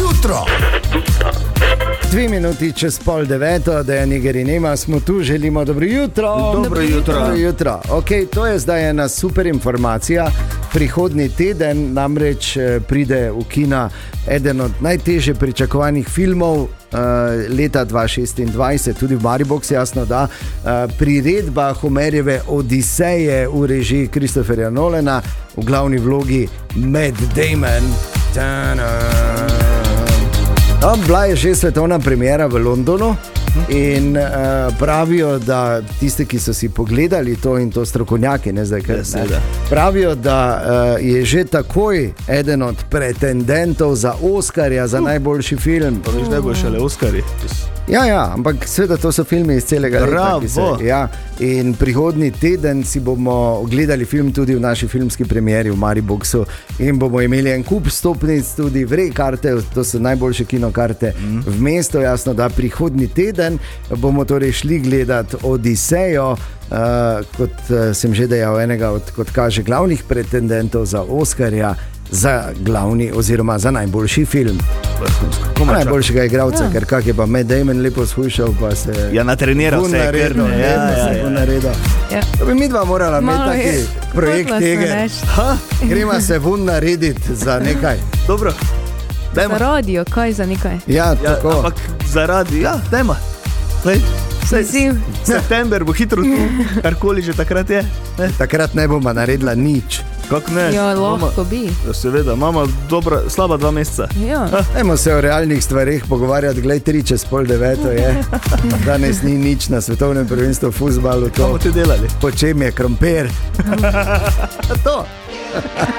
jutro. 2 minuti čez 8:30, da je Nigeri Nema, smo tu, želimo dobro jutro. Dobro jutro. Okay, to je zdaj ena super informacija. Prihodnji teden namreč pride v kina eden od najtežje pričakovanih filmov leta 2026, tudi v Mariboku, jasno, da priredba Homerjeve Odiseje v režiji Christopherja Nolana, v glavni vlogi Matt Damon. Bila je že svetovna premiera v Londonu in pravijo, da tisti, ki so si pogledali to in to strokovnjaki, ne zdaj, pravijo, da je že takoj eden od pretendentov za Oskarja za najboljši film. To veš, da bo šele Oskarji. Ja, ampak seveda to so filmi iz celega leta. Ja, in prihodnji teden si bomo ogledali film tudi v naši filmski premieri v Mariboku in bomo imeli en kup stopnic, tudi karte, to so najboljše kinokarte v mestu, jasno, da prihodnji teden bomo torej šli gledati Odisejo, kot sem že dejal, enega od, kot kaže, glavnih pretendentov za Oskarja, za glavni oziroma za najboljši film. Najboljšega igralca, ker kak je pa Matt Damon lepo shujšal, pa se ja, natreniral se je krno. To bi mi dva morala imeti taki projekt tega. Gremo se vun narediti za nekaj. Dobro. Za radio, kaj za nekaj? Ja, tako. Ampak za radio, dajmo. September bo hitro tu, karkoli že takrat je. Takrat ne bomo naredila nič. Kako ne? Ja, lahko bi. Seveda, imamo slaba 2 meseca. Dajmo se o realnih stvarih pogovarjati, glej, 3 čez 8:30 je. Danes ni nič na svetovnem prvenstvu v fuzbalu. Kaj bomo te delali? Po čem je krompir? To.